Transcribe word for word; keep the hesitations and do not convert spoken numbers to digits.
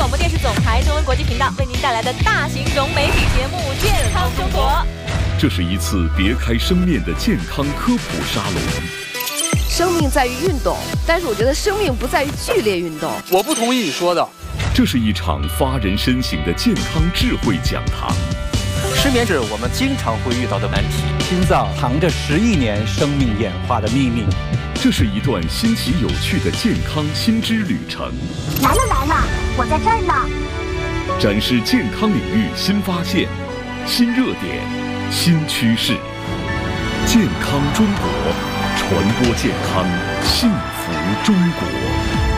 广播电视总台中文国际频道为您带来的大型融媒体节目《健康生活》。 这是一次别开生面的健康科普沙龙。 生命在于运动，但是我觉得生命不在于剧烈运动。 我不同意你说的。 这是一场发人深省的健康智慧讲堂。 失眠是我们经常会遇到的难题。 心脏藏着十亿年生命演化的秘密。 这是一段新奇有趣的健康新知旅程。 来了来了，我在这儿呢。 展示健康领域新发现、新热点、新趋势。健康中国，传播健康，幸福中国。